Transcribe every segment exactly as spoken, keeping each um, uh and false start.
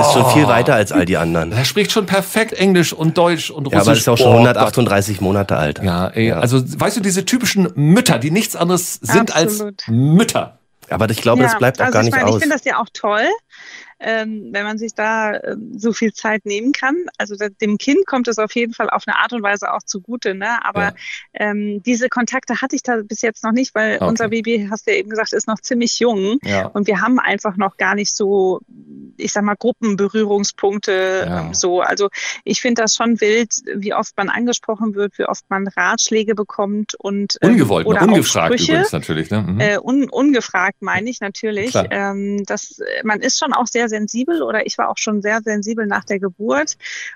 ist schon viel weiter als all die anderen. Er spricht schon perfekt Englisch und Deutsch und Russisch. Ja, aber ist ja auch schon hundertachtunddreißig Monate alt. Ja, ey, ja, also weißt du, diese typischen Mütter, die nichts anderes sind Absolut. als Mütter. Aber ich glaube, ja, das bleibt auch also gar ich nicht meine, aus. Ich finde das ja auch toll, ähm, wenn man sich da ähm, so viel Zeit nehmen kann. Also da, dem Kind kommt es auf jeden Fall auf eine Art und Weise auch zugute, ne? Aber ja. ähm, diese Kontakte hatte ich da bis jetzt noch nicht, weil okay. unser Baby, hast du ja eben gesagt, ist noch ziemlich jung. Ja. Und wir haben einfach noch gar nicht so, ich sag mal, Gruppenberührungspunkte ja. ähm, so. Also ich finde das schon wild, wie oft man angesprochen wird, wie oft man Ratschläge bekommt und ähm, ungewollt, oder ne? Ungefragt Sprüche. Übrigens natürlich. Ne? Mhm. Äh, un, ungefragt meine ich natürlich. Ähm, das, man ist schon auch sehr sensibel oder ich war auch schon sehr sensibel nach der Geburt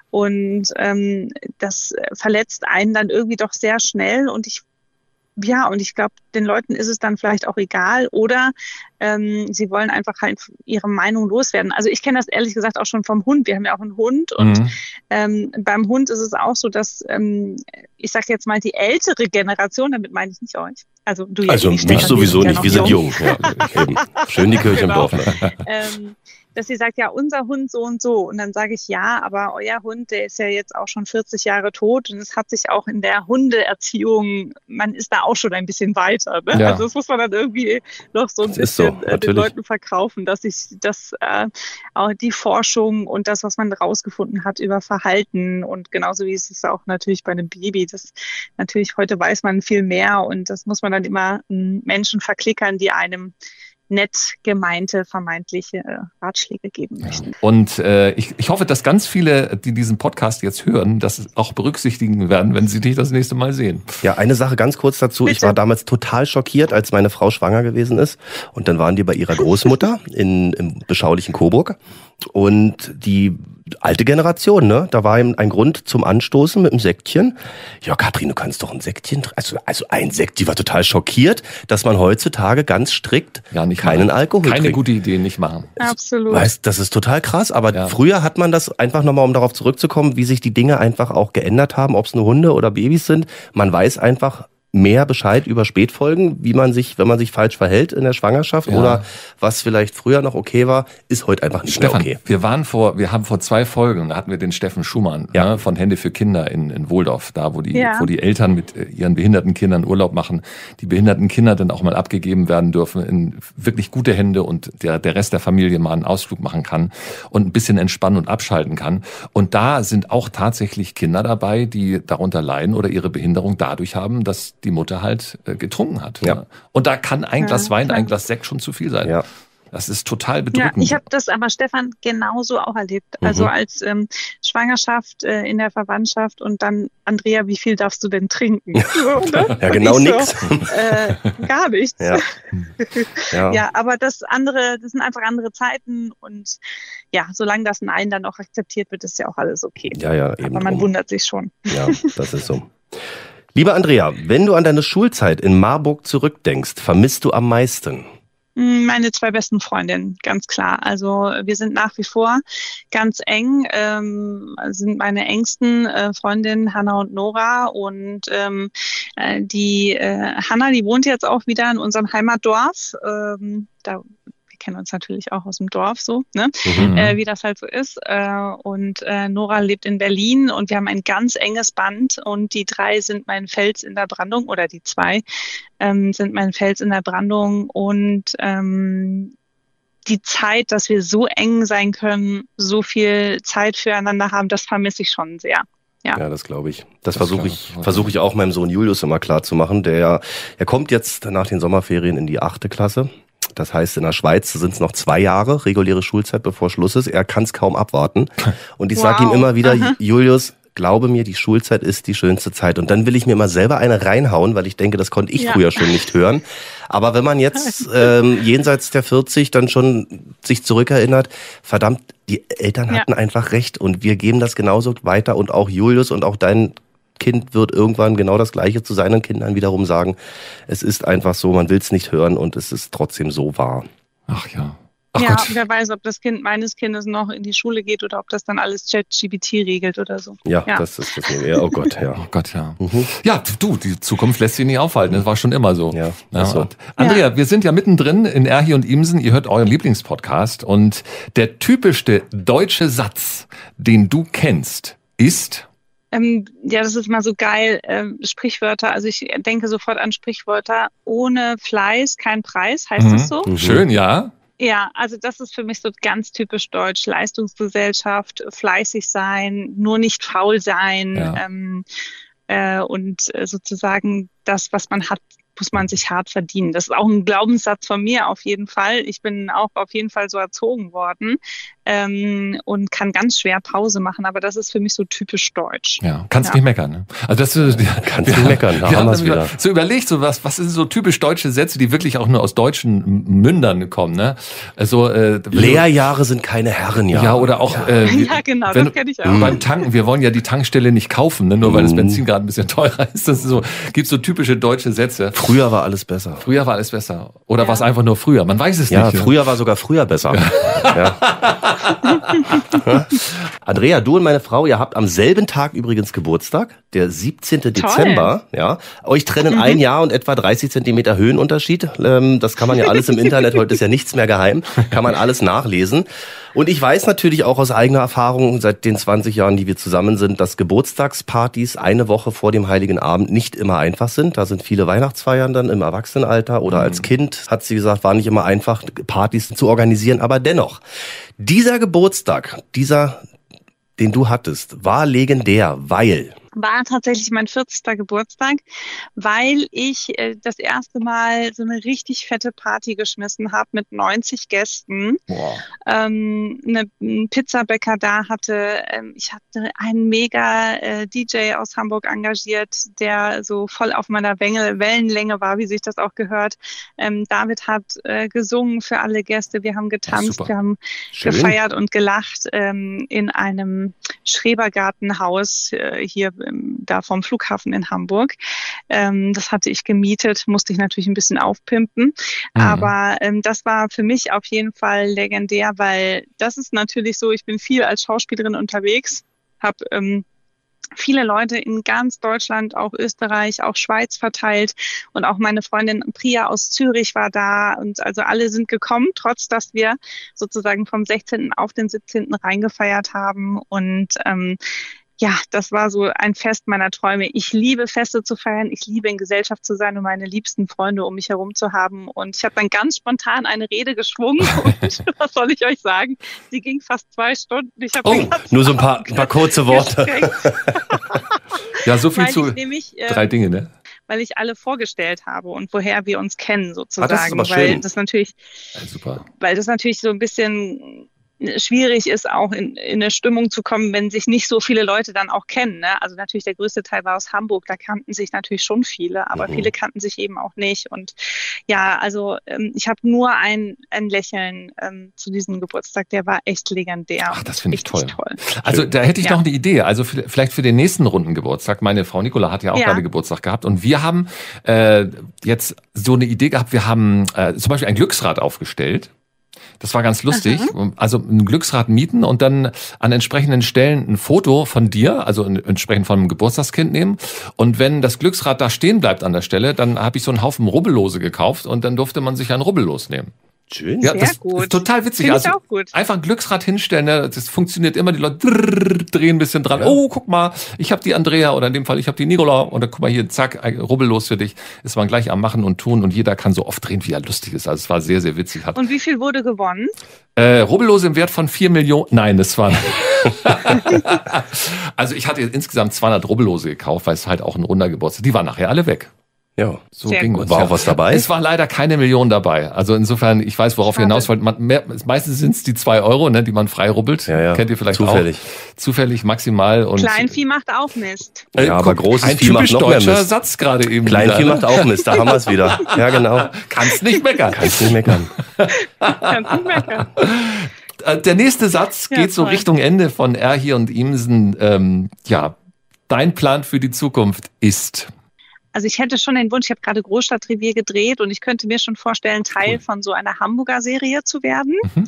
und ähm, das verletzt einen dann irgendwie doch sehr schnell und ich ja, und ich glaube, den Leuten ist es dann vielleicht auch egal oder ähm, sie wollen einfach halt ihre Meinung loswerden. Also ich kenne das ehrlich gesagt auch schon vom Hund. Wir haben ja auch einen Hund und mhm. ähm, beim Hund ist es auch so, dass ähm, ich sage jetzt mal die ältere Generation, damit meine ich nicht euch. Also du Also ja nicht, mich sowieso nicht, ja wir sind jung. jung. Ja, eben. Schön die Kirche genau. im Dorf. ähm, dass sie sagt, ja, unser Hund so und so. Und dann sage ich, ja, aber euer Hund, der ist ja jetzt auch schon vierzig Jahre tot und es hat sich auch in der Hundeerziehung, man ist da auch schon ein bisschen weiter. Ne? Ja. Also das muss man dann irgendwie noch so ein das bisschen so, den Leuten verkaufen, dass ich das äh, auch die Forschung und das, was man rausgefunden hat über Verhalten und genauso wie es ist auch natürlich bei einem Baby, das natürlich heute weiß man viel mehr und das muss man dann immer m, Menschen verklickern, die einem nett gemeinte, vermeintliche äh, Ratschläge geben möchten. Ja. Und äh, ich, ich hoffe, dass ganz viele, die diesen Podcast jetzt hören, das auch berücksichtigen werden, wenn sie dich das nächste Mal sehen. Ja, eine Sache ganz kurz dazu. Bitte. Ich war damals total schockiert, als meine Frau schwanger gewesen ist. Und dann waren die bei ihrer Großmutter in, im beschaulichen Coburg. Und die alte Generation, ne? Da war ein Grund zum Anstoßen mit einem Sektchen. Ja, Katrin, du kannst doch ein Sektchen, also, also ein Sekt, die war total schockiert, dass man heutzutage ganz strikt ja, nicht keinen machen. Alkohol Keine trinkt. gute Idee, nicht machen. Absolut. Weißt, das ist total krass, aber ja. früher hat man das einfach nochmal, um darauf zurückzukommen, wie sich die Dinge einfach auch geändert haben, ob es nur Hunde oder Babys sind. Man weiß einfach mehr Bescheid über Spätfolgen, wie man sich, wenn man sich falsch verhält in der Schwangerschaft ja. oder was vielleicht früher noch okay war, ist heute einfach nicht Stefan, mehr okay. Wir waren vor, wir haben vor zwei Folgen, da hatten wir den Steffen Schumann ja. ne, von Hände für Kinder in, in Wohldorf, da wo die, ja. wo die Eltern mit ihren behinderten Kindern Urlaub machen, die behinderten Kinder dann auch mal abgegeben werden dürfen in wirklich gute Hände und der, der Rest der Familie mal einen Ausflug machen kann und ein bisschen entspannen und abschalten kann. Und da sind auch tatsächlich Kinder dabei, die darunter leiden oder ihre Behinderung dadurch haben, dass die Mutter halt äh, getrunken hat. Ja. Ne? Und da kann ein ja, Glas Wein, klar. ein Glas Sekt schon zu viel sein. Ja. Das ist total bedrückend. Ja, ich habe das aber, Stefan, genauso auch erlebt. Mhm. Also als ähm, Schwangerschaft äh, in der Verwandtschaft und dann, Andrea, wie viel darfst du denn trinken? So, ne? Ja, genau nix. So, äh, gar nichts. Ja. Ja. ja, aber das andere, das sind einfach andere Zeiten und ja, solange das Nein dann auch akzeptiert wird, ist ja auch alles okay. Ja, ja, eben. Aber man drum. wundert sich schon. Ja, das ist so. Liebe Andrea, wenn du an deine Schulzeit in Marburg zurückdenkst, vermisst du am meisten? Meine zwei besten Freundinnen, ganz klar. Also wir sind nach wie vor ganz eng, ähm, sind meine engsten äh, Freundinnen Hanna und Nora und ähm, äh, die äh, Hanna, die wohnt jetzt auch wieder in unserem Heimatdorf. Ähm, da kennen uns natürlich auch aus dem Dorf so, ne? Mhm. Äh, wie das halt so ist. Äh, und äh, Nora lebt in Berlin und wir haben ein ganz enges Band und die drei sind mein Fels in der Brandung oder die zwei ähm, sind mein Fels in der Brandung und ähm, die Zeit, dass wir so eng sein können, so viel Zeit füreinander haben, das vermisse ich schon sehr. Ja. ja, das glaube ich. Das, das versuche ich, versuche ich auch meinem Sohn Julius immer klar zu machen. Der, er kommt jetzt nach den Sommerferien in die achte Klasse. Das heißt, in der Schweiz sind es noch zwei Jahre reguläre Schulzeit, bevor Schluss ist. Er kann es kaum abwarten. Und ich wow. sage ihm immer wieder, Aha. Julius, glaube mir, die Schulzeit ist die schönste Zeit. Und dann will ich mir mal selber eine reinhauen, weil ich denke, das konnte ich ja. früher schon nicht hören. Aber wenn man jetzt ähm, jenseits der vierzig dann schon sich zurückerinnert, verdammt, die Eltern hatten ja. einfach recht. Und wir geben das genauso weiter. Und auch Julius und auch dein Kind wird irgendwann genau das Gleiche zu seinen Kindern wiederum sagen. Es ist einfach so, man will es nicht hören und es ist trotzdem so wahr. Ach ja. Ach ja, Gott. Wer weiß, ob das Kind meines Kindes noch in die Schule geht oder ob das dann alles ChatGPT regelt oder so. Ja, ja. das ist das. Ja, oh Gott, ja. Oh Gott, ja. Mhm. Ja, du, die Zukunft lässt sich nicht aufhalten. Das war schon immer so. Ja, ja. So. Andrea, ja. wir sind ja mittendrin in Erhi und Imsen. Ihr hört euren Lieblingspodcast. Und der typischste deutsche Satz, den du kennst, ist... Ähm, ja, das ist mal so geil. Ähm, Sprichwörter, also ich denke sofort an Sprichwörter. Ohne Fleiß kein Preis, heißt mhm. das so? Mhm. Schön, ja. Ja, also das ist für mich so ganz typisch deutsch. Leistungsgesellschaft, fleißig sein, nur nicht faul sein ja. ähm, äh, und äh, sozusagen das, was man hat, muss man sich hart verdienen. Das ist auch ein Glaubenssatz von mir auf jeden Fall. Ich bin auch auf jeden Fall so erzogen worden ähm, und kann ganz schwer Pause machen, aber das ist für mich so typisch deutsch. Ja, kannst ja. nicht meckern. Ne? Also das ist, ja, kannst nicht meckern. Da haben wir es wieder. So überlegt so was, was sind so typisch deutsche Sätze, die wirklich auch nur aus deutschen Mündern kommen. Ne? Also äh, Lehrjahre sind keine Herrenjahre. Ja, oder auch. Ja, äh, ja genau, wenn, das kenne ich auch. Beim Tanken, wir wollen ja die Tankstelle nicht kaufen, ne? Nur weil das Benzin gerade ein bisschen teurer ist. Das ist so, gibt so typische deutsche Sätze. Früher war alles besser. Früher war alles besser. Oder ja. war es einfach nur früher? Man weiß es ja, nicht. Ja, früher war sogar früher besser. Ja. Ja. Andrea, du und meine Frau, ihr habt am selben Tag übrigens Geburtstag, der siebzehnten Dezember. Ja. Euch trennen mhm. ein Jahr und etwa dreißig Zentimeter Höhenunterschied. Das kann man ja alles im Internet, heute ist ja nichts mehr geheim, kann man alles nachlesen. Und ich weiß natürlich auch aus eigener Erfahrung seit den zwanzig Jahren, die wir zusammen sind, dass Geburtstagspartys eine Woche vor dem Heiligen Abend nicht immer einfach sind. Da sind viele Weihnachtsfeiern dann im Erwachsenenalter oder mhm. als Kind, hat sie gesagt, war nicht immer einfach, Partys zu organisieren. Aber dennoch, dieser Geburtstag, dieser, den du hattest, war legendär, weil... war tatsächlich mein vierzigster Geburtstag, weil ich äh, das erste Mal so eine richtig fette Party geschmissen habe mit neunzig Gästen. Wow. Ähm, eine, einen Pizzabäcker da hatte. Ähm, ich hatte einen mega äh, D J aus Hamburg engagiert, der so voll auf meiner Wenge, Wellenlänge war, wie sich das auch gehört. Ähm, David hat äh, gesungen für alle Gäste. Wir haben getanzt, wir haben Schön. gefeiert und gelacht ähm, in einem Schrebergartenhaus äh, hier da vom Flughafen in Hamburg. Ähm, das hatte ich gemietet, musste ich natürlich ein bisschen aufpimpen. Mhm. Aber ähm, das war für mich auf jeden Fall legendär, weil das ist natürlich so, ich bin viel als Schauspielerin unterwegs, habe ähm, viele Leute in ganz Deutschland, auch Österreich, auch Schweiz verteilt und auch meine Freundin Priya aus Zürich war da und also alle sind gekommen, trotz dass wir sozusagen vom sechzehnten auf den siebzehnten reingefeiert haben und ähm, ja, das war so ein Fest meiner Träume. Ich liebe Feste zu feiern, ich liebe in Gesellschaft zu sein und meine liebsten Freunde um mich herum zu haben. Und ich habe dann ganz spontan eine Rede geschwungen und was soll ich euch sagen? Sie ging fast zwei Stunden. Ich hab oh, nur so ein paar, ein paar kurze Worte. Ja, so viel zu nämlich, äh, drei Dinge, ne? Weil ich alle vorgestellt habe und woher wir uns kennen sozusagen. Ah, das ist aber weil schön. das natürlich, ja, super. Weil das natürlich so ein bisschen schwierig ist, auch in, in eine Stimmung zu kommen, wenn sich nicht so viele Leute dann auch kennen. Ne? Also natürlich der größte Teil war aus Hamburg, da kannten sich natürlich schon viele, aber mhm. viele kannten sich eben auch nicht. Und ja, also ähm, ich habe nur ein, ein Lächeln ähm, zu diesem Geburtstag, der war echt legendär. Ach, das finde ich toll. toll. Also da hätte ich ja. noch eine Idee, also vielleicht für den nächsten Rundengeburtstag. Meine Frau Nicola hat ja auch ja. gerade Geburtstag gehabt und wir haben äh, jetzt so eine Idee gehabt, wir haben äh, zum Beispiel ein Glücksrad aufgestellt. Das war ganz lustig. Aha. Also ein Glücksrad mieten und dann an entsprechenden Stellen ein Foto von dir, also entsprechend von einem Geburtstagskind nehmen. Und wenn das Glücksrad da stehen bleibt an der Stelle, dann habe ich so einen Haufen Rubbellose gekauft und dann durfte man sich ein Rubbellos nehmen. Schön. Ja, Sehr das gut. ist total witzig. Finde also ich auch gut. Einfach ein Glücksrad hinstellen, ne? Das funktioniert immer. Die Leute drehen ein bisschen dran. Ja. Oh, guck mal, ich habe die Andrea oder in dem Fall ich habe die Nicola und dann guck mal hier, zack, rubbellos für dich. Ist man gleich am Machen und Tun und jeder kann so oft drehen, wie er lustig ist. Also es war sehr, sehr witzig. Hat und wie viel wurde gewonnen? Äh, Rubbellose im Wert von vier Millionen. Nein, das war. Also ich hatte insgesamt zweihundert Rubbellose gekauft, weil es halt auch ein runder Geburtstag. Die waren nachher alle weg. Ja, so ging uns. War auch was dabei? Es war leider keine Million dabei. Also insofern, ich weiß, worauf ihr hinaus wollt. Man, mehr, meistens sind es die zwei Euro, ne, die man frei rubbelt. Ja, ja. Kennt ihr vielleicht Zufällig. auch. Zufällig, maximal. Und Kleinvieh macht auch Mist. Äh, ja, aber großes ein Vieh macht noch mehr Mist. Ein deutscher Satz gerade eben. Kleinvieh macht auch Mist, da haben wir es wieder. Ja, genau. Kannst nicht meckern. Kannst nicht meckern. Kannst nicht meckern. Der nächste Satz ja, geht so toll. Richtung Ende von Erhi und Imsen. Ähm, ja, dein Plan für die Zukunft ist... also ich hätte schon den Wunsch, ich habe gerade Großstadtrevier gedreht und ich könnte mir schon vorstellen, Teil cool. von so einer Hamburger Serie zu werden. Mhm.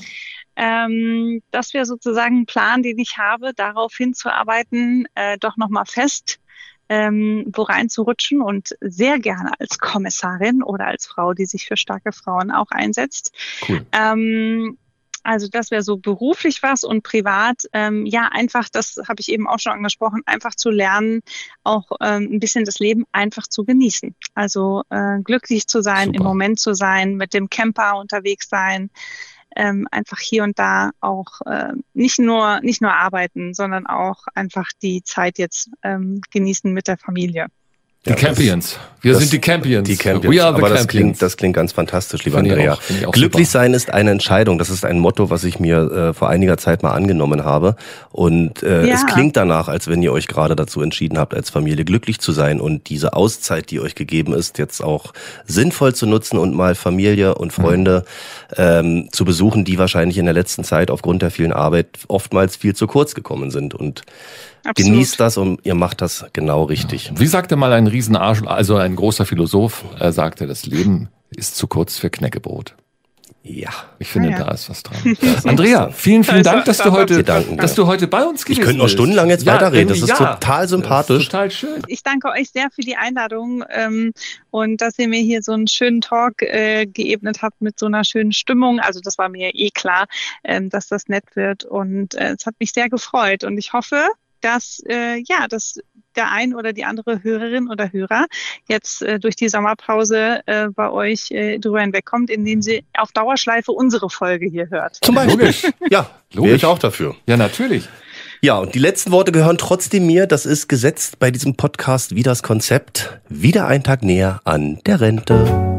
Ähm, das wäre sozusagen ein Plan, den ich habe, darauf hinzuarbeiten, äh, doch nochmal fest ähm, wo reinzurutschen und sehr gerne als Kommissarin oder als Frau, die sich für starke Frauen auch einsetzt. Cool. Ähm, Also das wäre so beruflich was und privat, ähm, ja einfach, das habe ich eben auch schon angesprochen, einfach zu lernen, auch ähm, ein bisschen das Leben einfach zu genießen. Also äh, glücklich zu sein, Super. Im Moment zu sein, mit dem Camper unterwegs sein, ähm, einfach hier und da auch äh, nicht nur nicht nur arbeiten, sondern auch einfach die Zeit jetzt ähm, genießen mit der Familie. Die ja, Campions. Wir das, sind die Campions. Die Campions. Aber Campions. Das klingt, das klingt ganz fantastisch, lieber Find Andrea. Auch, Glücklich super. Sein ist eine Entscheidung. Das ist ein Motto, was ich mir äh, vor einiger Zeit mal angenommen habe. Und äh, ja. es klingt danach, als wenn ihr euch gerade dazu entschieden habt, als Familie glücklich zu sein und diese Auszeit, die euch gegeben ist, jetzt auch sinnvoll zu nutzen und mal Familie und Freunde mhm. ähm, zu besuchen, die wahrscheinlich in der letzten Zeit aufgrund der vielen Arbeit oftmals viel zu kurz gekommen sind. Und Absolut. Genießt das und ihr macht das genau richtig. Wie sagte mal ein Riesenarsch, also ein großer Philosoph, er sagte, das Leben ist zu kurz für Knäckebrot. Ja. Ich finde, ah, ja. da ist was dran. Ist Andrea, vielen, vielen Dank, dass du heute, dass du heute bei uns gewesen bist. Ich könnte noch stundenlang jetzt ja, weiterreden. Das ist ja, total sympathisch. Ist total schön. Ich danke euch sehr für die Einladung ähm, und dass ihr mir hier so einen schönen Talk äh, geebnet habt mit so einer schönen Stimmung. Also das war mir eh klar, ähm, dass das nett wird und äh, es hat mich sehr gefreut und ich hoffe, dass äh, ja, dass der ein oder die andere Hörerin oder Hörer jetzt äh, durch die Sommerpause äh, bei euch äh, drüber hinwegkommt, indem sie auf Dauerschleife unsere Folge hier hört. Zum Beispiel. Logisch. Ja, logisch. Wäre ich auch dafür. Ja, natürlich. Ja, und die letzten Worte gehören trotzdem mir. Das ist gesetzt bei diesem Podcast wie das Konzept. Wieder ein Tag näher an der Rente.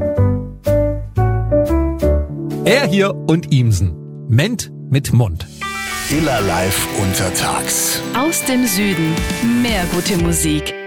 Er hier und Ihmsen. Ment mit Mund. Iller live untertags. Aus dem Süden. Mehr gute Musik.